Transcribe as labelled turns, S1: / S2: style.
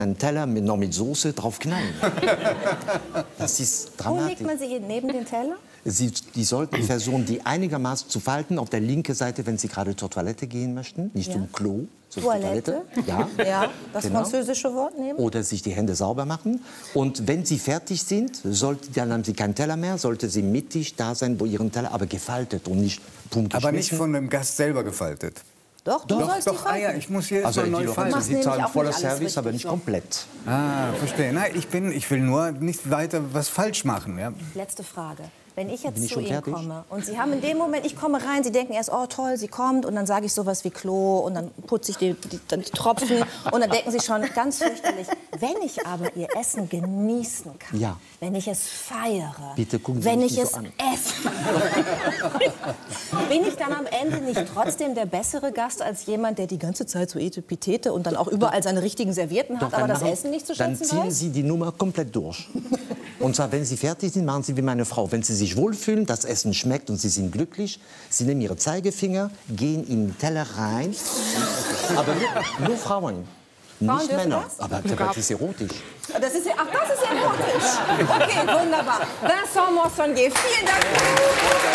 S1: einen Teller noch mit Soße drauf knallen. Das ist
S2: Wo
S1: dramatisch.
S2: legt man sie neben den Teller?
S1: Die sollten versuchen, die einigermaßen zu falten auf der linken Seite, wenn Sie gerade zur Toilette gehen möchten. Nicht zum Klo, zur
S2: Toilette?
S1: Ja,
S2: Ja, das
S1: genau.
S2: französische Wort nehmen.
S1: Oder sich die Hände sauber machen. Und wenn Sie fertig sind, dann haben Sie keinen Teller mehr, sollte Sie mittig da sein, wo Ihren Teller, aber gefaltet und nicht Punkt
S3: Aber nicht
S1: geschmissen.
S3: von dem Gast selber gefaltet.
S2: Doch, du sollst die
S3: Ah
S2: falten.
S3: ja, ich muss hier
S1: Also
S3: erst mal neu falten.
S1: Sie zahlen
S2: nämlich auch
S1: voller
S2: nicht alles
S1: Service, aber
S2: richtig
S1: nicht
S2: so.
S1: komplett.
S3: Ah, verstehe. Nein, ich will nur nicht weiter was falsch machen. Ja?
S2: Letzte Frage. Wenn ich jetzt
S1: Bin ich
S2: zu
S1: schon
S2: Ihnen
S1: fertig?
S2: komme und Sie haben in dem Moment, ich komme rein, Sie denken erst, oh toll, sie kommt und dann sage ich sowas wie Klo und dann putze ich die Tropfen und dann denken Sie schon ganz fürchterlich. Wenn ich aber Ihr Essen genießen kann,
S1: Ja.
S2: wenn ich es feiere,
S1: Bitte gucken Sie
S2: wenn
S1: mich
S2: ich
S1: nicht
S2: es
S1: so an.
S2: esse, bin ich dann am Ende nicht trotzdem der bessere Gast als jemand, der die ganze Zeit so Etepetete und dann auch überall seine richtigen Servietten hat, aber das Essen nicht zu
S1: Dann
S2: schätzen
S1: ziehen
S2: weiß?
S1: Sie die Nummer komplett durch. Und zwar, wenn Sie fertig sind, machen Sie wie meine Frau. Wenn Sie sich wohlfühlen, das Essen schmeckt und Sie sind glücklich, Sie nehmen Ihre Zeigefinger, gehen in den Teller rein. Aber nur Frauen, nicht
S2: dürfen
S1: Männer.
S2: das?
S1: Aber das ist erotisch.
S2: Das ist erotisch. Okay, wunderbar. Vincent Moissonnier, vielen Dank.